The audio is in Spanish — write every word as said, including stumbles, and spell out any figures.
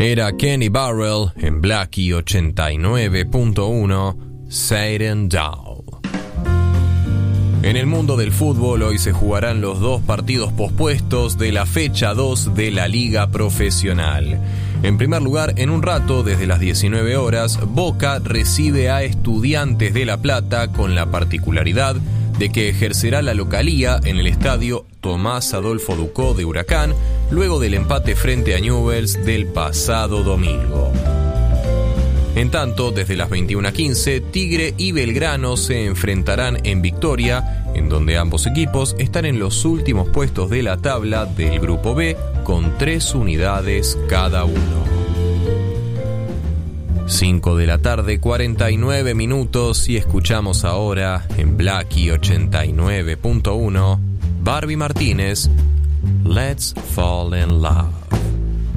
Era Kenny Burrell en Blackie ochenta y nueve punto uno, Satan Doll. En el mundo del fútbol hoy se jugarán los dos partidos pospuestos de la fecha dos de la Liga Profesional. En primer lugar, en un rato, desde las diecinueve horas, Boca recibe a Estudiantes de La Plata con la particularidad de que ejercerá la localía en el estadio Tomás Adolfo Ducó de Huracán, luego del empate frente a Newell's del pasado domingo. En tanto, desde las veintiuna quince, Tigre y Belgrano se enfrentarán en Victoria, en donde ambos equipos están en los últimos puestos de la tabla del Grupo B, con tres unidades cada uno. cinco de la tarde, cuarenta y nueve minutos, y escuchamos ahora en Blackie ochenta y nueve punto uno, Barbie Martínez, Let's Fall in Love.